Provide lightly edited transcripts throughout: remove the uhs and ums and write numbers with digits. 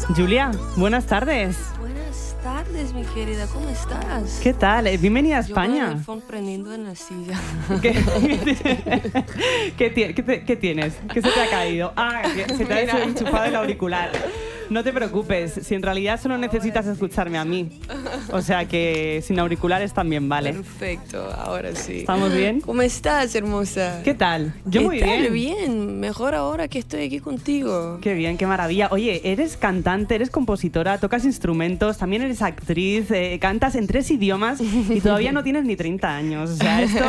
Julia, buenas tardes. Buenas tardes, mi querida, ¿cómo estás? ¿Qué tal? Bienvenida a España. Yo con el phone prendiendo en la silla. ¿Qué tienes? ¿Qué se te ha caído? Ah, que se te ha enchufado el auricular. No te preocupes, si en realidad solo necesitas escucharme a mí. O sea que sin auriculares también vale. Perfecto, ahora sí. ¿Estamos bien? ¿Cómo estás, hermosa? ¿Qué tal? Yo muy bien. Bien, mejor ahora que estoy aquí contigo. Qué bien, qué maravilla. Oye, eres cantante, eres compositora, tocas instrumentos, también eres actriz, cantas en 3 idiomas y todavía no tienes ni 30 años. O sea, ¿esto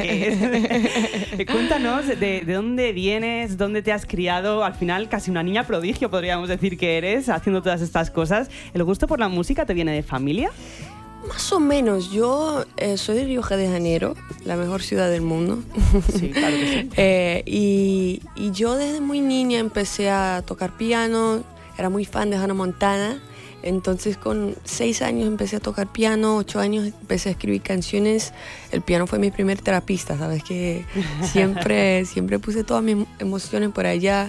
qué es? Cuéntanos de dónde vienes, dónde te has criado. Al final, casi una niña prodigio, podríamos decir que eres, haciendo todas estas cosas. ¿El gusto por la música te viene de familia? Más o menos. Yo soy de Río de Janeiro, la mejor ciudad del mundo. Sí, claro que sí. Y yo desde muy niña empecé a tocar piano, era muy fan de Hannah Montana. Entonces con 6 años empecé a tocar piano, 8 años empecé a escribir canciones. El piano fue mi primer terapista, ¿sabes? Que siempre puse todas mis emociones por allá.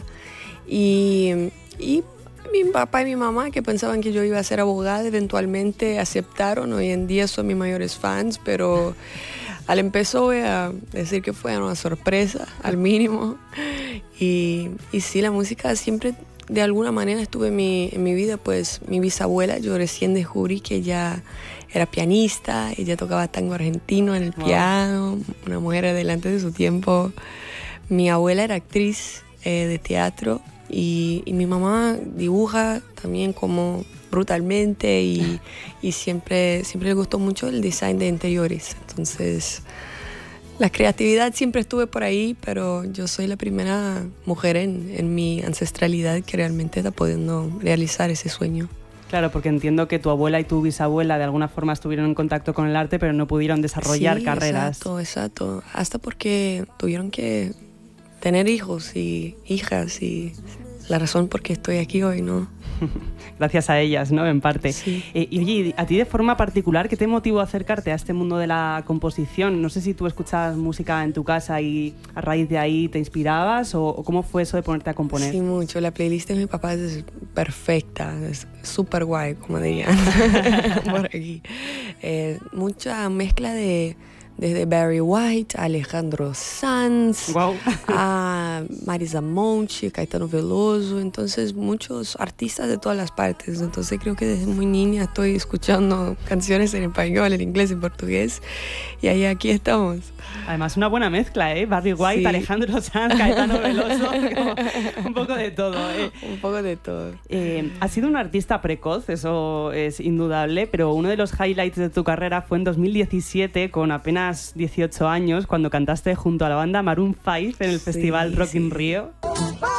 Y mi papá y mi mamá, que pensaban que yo iba a ser abogada, eventualmente aceptaron. Hoy en día son mis mayores fans, pero al empezar voy a decir que fue una sorpresa, al mínimo. Y sí, la música siempre de alguna manera estuve en mi vida. Pues mi bisabuela, yo recién descubrí que ella era pianista, ella tocaba tango argentino en el piano, una mujer adelante de su tiempo. Mi abuela era actriz de teatro. Y mi mamá dibuja también como brutalmente y siempre le gustó mucho el design de interiores. Entonces, la creatividad siempre estuve por ahí, pero yo soy la primera mujer en mi ancestralidad que realmente está pudiendo realizar ese sueño. Claro, porque entiendo que tu abuela y tu bisabuela de alguna forma estuvieron en contacto con el arte, pero no pudieron desarrollar carreras. Exacto. Hasta porque tuvieron que tener hijos y hijas y la razón por qué estoy aquí hoy, ¿no? Gracias a ellas, ¿no? En parte. Sí. Y oye, a ti de forma particular, ¿qué te motivó a acercarte a este mundo de la composición? No sé si tú escuchabas música en tu casa y a raíz de ahí te inspirabas o cómo fue eso de ponerte a componer. Sí, mucho. La playlist de mi papá es perfecta, es súper guay, como dirían por aquí. Mucha mezcla desde Barry White, Alejandro Sanz, a Marisa Monte, Caetano Veloso. Entonces muchos artistas de todas las partes. Entonces creo que desde muy niña estoy escuchando canciones en español, en inglés, en portugués, y ahí aquí estamos. Además una buena mezcla, ¿eh? Barry White, sí. Alejandro Sanz, Caetano Veloso, un poco de todo, ¿eh? Un poco de todo. Has sido un artista precoz, eso es indudable, pero uno de los highlights de tu carrera fue en 2017, con apenas 18 años, cuando cantaste junto a la banda Maroon 5 en el festival Rock in Rio.